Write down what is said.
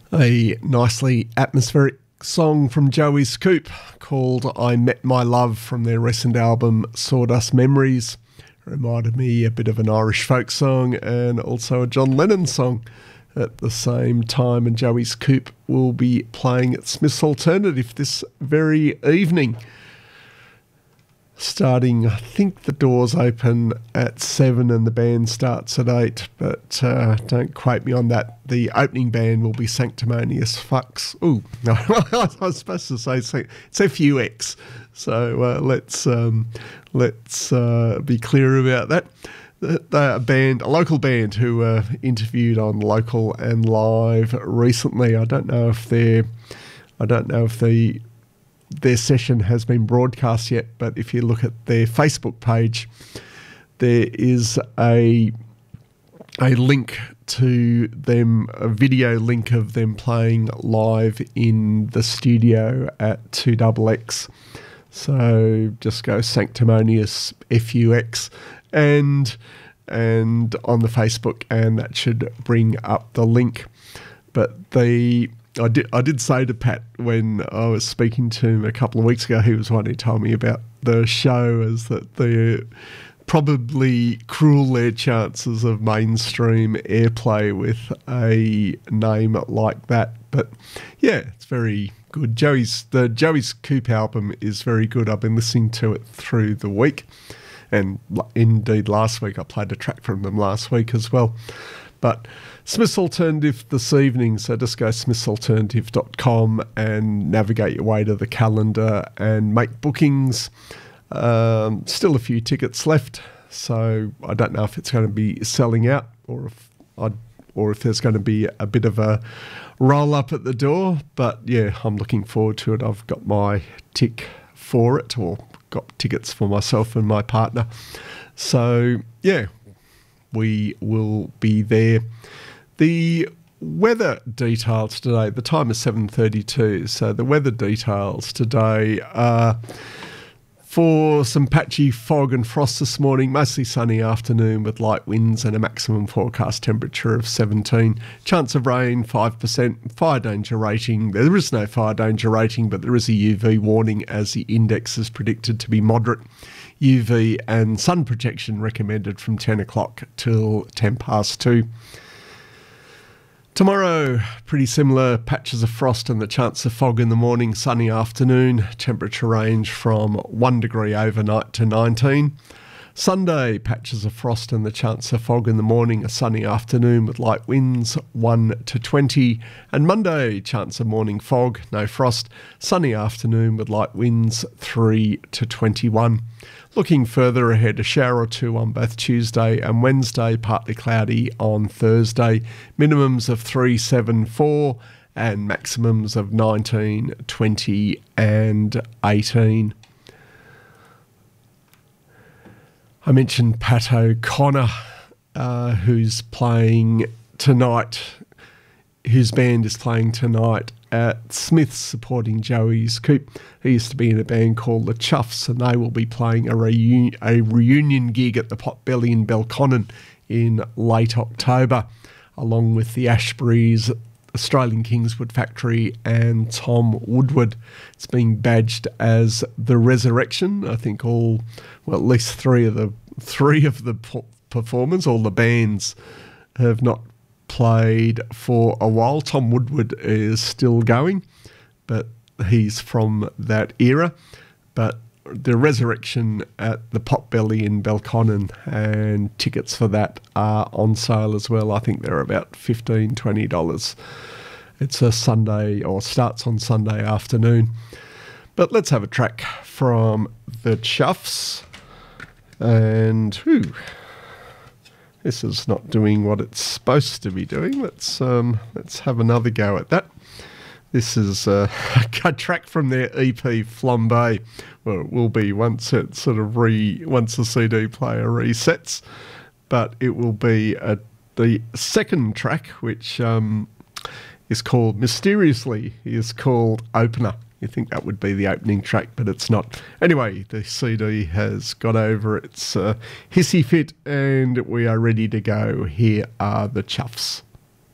A nicely atmospheric song from Joey Scoop called I Met My Love from their recent album Sawdust Memories. Reminded me a bit of an Irish folk song and also a John Lennon song at the same time. And Joey Scoop will be playing at Smith's Alternative this very evening. Starting, I think the doors open at 7 and the band starts at 8, but don't quote me on that. The opening band will be Sanctimonious Fucks. Ooh, no, I was supposed to say it's FUX, so let's be clear about that. They're a local band who were interviewed on Local and Live recently. I don't know if their session has been broadcast yet, but if you look at their Facebook page, there is a link to them, a video link of them playing live in the studio at 2XX. So just go Sanctimonious FUX and on the Facebook, and that should bring up the link. But I did say to Pat when I was speaking to him a couple of weeks ago, he was one who told me about the show, is that they're probably cruel their chances of mainstream airplay with a name like that. But yeah, it's very good. The Joey's Coop album is very good. I've been listening to it through the week, and indeed last week I played a track from them last week as well. But Smith's Alternative this evening, so just go smithsalternative.com and navigate your way to the calendar and make bookings. Still a few tickets left, so I don't know if it's going to be selling out or if there's going to be a bit of a roll up at the door. But yeah, I'm looking forward to it. I've got my tick for it, or got tickets for myself and my partner. So yeah, we will be there. The weather details today, the time is 7:32, so the weather details today are for some patchy fog and frost this morning, mostly sunny afternoon with light winds and a maximum forecast temperature of 17. Chance of rain, 5%. Fire danger rating, there is no fire danger rating, but there is a UV warning as the index is predicted to be moderate. UV and sun protection recommended from 10 o'clock till 10 past 2. Tomorrow, pretty similar, patches of frost and the chance of fog in the morning, sunny afternoon, temperature range from 1 degree overnight to 19. Sunday, patches of frost and the chance of fog in the morning, a sunny afternoon with light winds 1 to 20. And Monday, chance of morning fog, no frost, sunny afternoon with light winds 3 to 21. Looking further ahead, a shower or two on both Tuesday and Wednesday, partly cloudy on Thursday, minimums of 3, 7, 4 and maximums of 19, 20 and 18. I mentioned Pat O'Connor, who's playing tonight, whose band is playing tonight at Smith's supporting Joey Scoop. He used to be in a band called the Chuffs, and they will be playing a reunion gig at the Potbelly in Belconnen in late October, along with the Ashberries, Australian Kingswood Factory and Tom Woodward. It's being badged as The Resurrection. I think at least three of the performers, all the bands, have not played for a while. Tom Woodward is still going, but he's from that era. But The Resurrection at the Potbelly in Belconnen, and tickets for that are on sale as well. I think they're about $15, $20. It's a Sunday, or starts on Sunday afternoon. But let's have a track from the Chuffs. And this is not doing what it's supposed to be doing. Let's have another go at that. This is a track from their EP Flambe. Well, it will be once it once the CD player resets, but it will be the second track, which is called Mysteriously, is called Opener. You think that would be the opening track, but it's not. Anyway, the CD has got over its hissy fit, and we are ready to go. Here are the Chuffs.